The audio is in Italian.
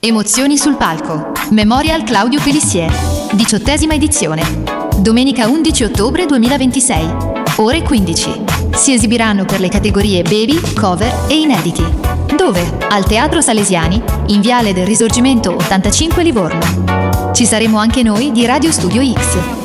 Emozioni sul palco. Memorial Claudio Pelissier. 18ª edizione. Domenica 11 ottobre 2026. Ore 15. Si esibiranno per le categorie Baby, Cover e Inediti. Dove? Al Teatro Salesiani, in Viale del Risorgimento 85 Livorno. Ci saremo anche noi di Radio Studio X.